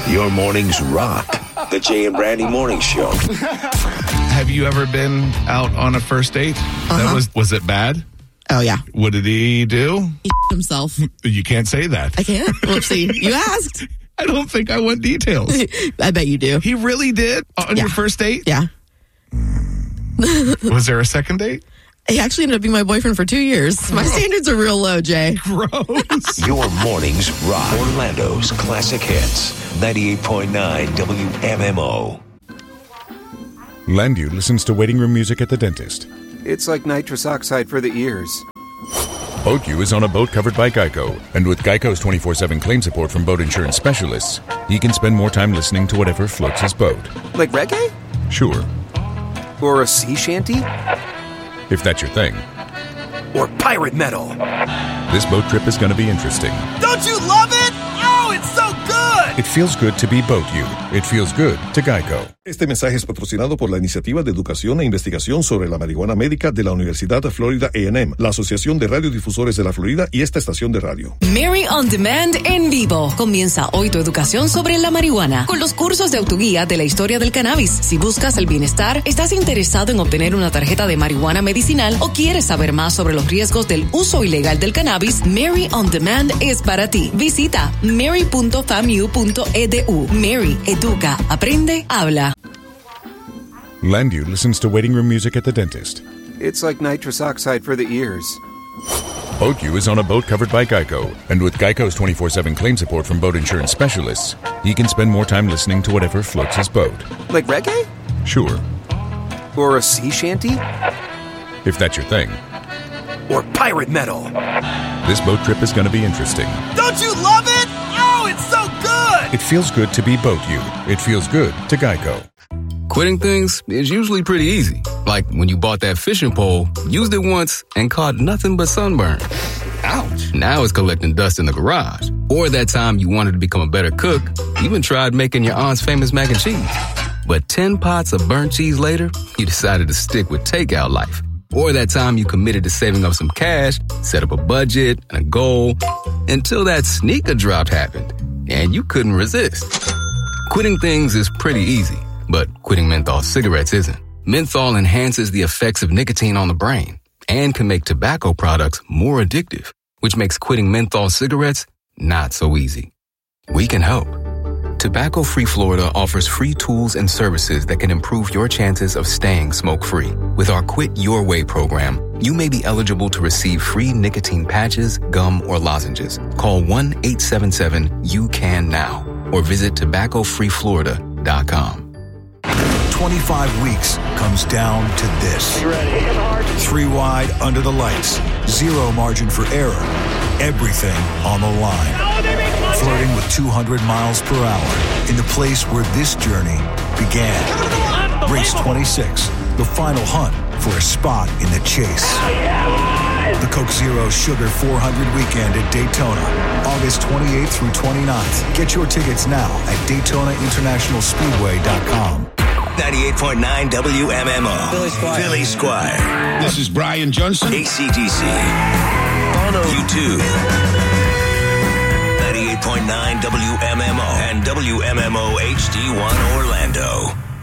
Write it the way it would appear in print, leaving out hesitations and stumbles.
Your mornings rock. The Jay and Brandy Morning Show. Have you ever been out on a first date? Was it bad? Oh, yeah. What did he do? He himself. You can't say that. I can't. Whoopsie. You asked. I don't think I want details. I bet you do. He really did? On your first date? Yeah. Was there a second date? He actually ended up being my boyfriend for 2 years. My standards are real low, Jay. Gross. Your mornings rock. Orlando's classic hits. 98.9 WMMO. Landu listens to waiting room music at the dentist. It's like nitrous oxide for the ears. BoatU is on a boat covered by Geico. And with Geico's 24/7 claim support from boat insurance specialists, he can spend more time listening to whatever floats his boat. Like reggae? Sure. Or a sea shanty? If that's your thing. Or pirate metal? This boat trip is going to be interesting. Don't you love it? Oh, it's so good! It feels good to be BoatU. It feels good to Geico. Este mensaje es patrocinado por la Iniciativa de Educación e Investigación sobre la Marihuana Médica de la Universidad de Florida A&M, la Asociación de Radiodifusores de la Florida y esta estación de radio. Mary on Demand en vivo. Comienza hoy tu educación sobre la marihuana con los cursos de autoguía de la historia del cannabis. Si buscas el bienestar, estás interesado en obtener una tarjeta de marihuana medicinal o quieres saber más sobre los riesgos del uso ilegal del cannabis, Mary on Demand es para ti. Visita mary.famu.edu. Mary, educa, aprende, habla. Landu listens to waiting room music at the dentist. It's like nitrous oxide for the ears. BoatU is on a boat covered by Geico. And with Geico's 24/7 claim support from boat insurance specialists, he can spend more time listening to whatever floats his boat. Like reggae? Sure. Or a sea shanty? If that's your thing. Or pirate metal? This boat trip is going to be interesting. Don't you love it? Oh, it's so good! It feels good to be BoatU. It feels good to Geico. Quitting things is usually pretty easy. Like when you bought that fishing pole, used it once, and caught nothing but sunburn. Ouch. Now it's collecting dust in the garage. Or that time you wanted to become a better cook, even tried making your aunt's famous mac and cheese. But 10 pots of burnt cheese later, you decided to stick with takeout life. Or that time you committed to saving up some cash, set up a budget and a goal, until that sneaker drop happened, and you couldn't resist. Quitting things is pretty easy. But quitting menthol cigarettes isn't. Menthol enhances the effects of nicotine on the brain and can make tobacco products more addictive, which makes quitting menthol cigarettes not so easy. We can help. Tobacco Free Florida offers free tools and services that can improve your chances of staying smoke-free. With our Quit Your Way program, you may be eligible to receive free nicotine patches, gum, or lozenges. Call 1-877-YOU-CAN-NOW or visit tobaccofreeflorida.com. 25 weeks comes down to this. 3 wide under the lights. Zero margin for error. Everything on the line. Flirting with 200 miles per hour in the place where this journey began. Race 26, the final hunt for a spot in the chase. The Coke Zero Sugar 400 weekend at Daytona, August 28th through 29th. Get your tickets now at DaytonaInternationalSpeedway.com. 98.9 WMMO. Philly Squire. This is Brian Johnson. AC/DC. Bono. U2. 98.9 WMMO and WMMO HD1 Orlando.